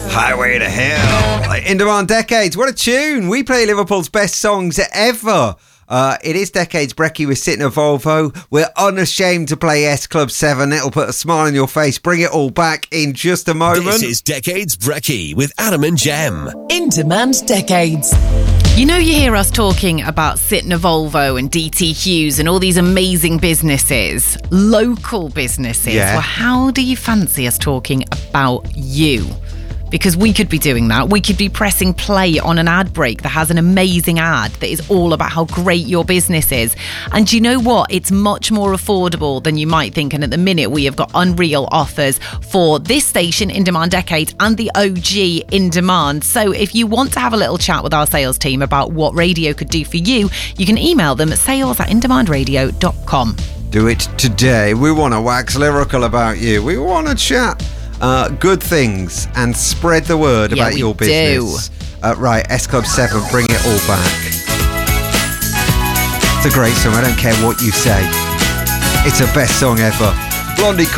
Highway to Hell. In Demand Decades. What a tune. We play Liverpool's best songs ever. It is Decades Brekkie with Sitting a Volvo. We're unashamed to play S Club 7. It'll put a smile on your face. Bring it all back in just a moment. This is Decades Brekkie with Adam and Jem. In Demand Decades. You know, you hear us talking about Sitting a Volvo and DT Hughes and all these amazing businesses, local businesses. Yeah. Well, how do you fancy us talking about you? Because we could be doing that. We could be pressing play on an ad break that has an amazing ad that is all about how great your business is. And do you know what? It's much more affordable than you might think. And at the minute, we have got unreal offers for this station, In Demand Decades, and the OG In Demand. So if you want to have a little chat with our sales team about what radio could do for you, you can email them at sales@indemandradio.com. Do it today. We want to wax lyrical about you. We want to chat good things and spread the word about your business. Right, S Club 7, bring it all back. It's a great song. I don't care what you say. It's the best song ever. Blondie